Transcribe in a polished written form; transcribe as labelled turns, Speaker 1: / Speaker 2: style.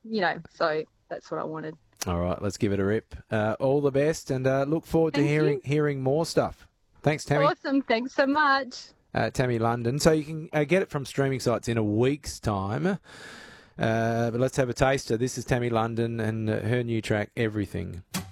Speaker 1: So that's what I wanted.
Speaker 2: All right, let's give it a rip. All the best, and look forward to
Speaker 1: Thank you.
Speaker 2: hearing more stuff. Thanks, Tammy.
Speaker 1: Awesome. Thanks so much.
Speaker 2: Tammy London. So you can get it from streaming sites in a week's time. But let's have a taster. This is Tammy London and her new track, Everything.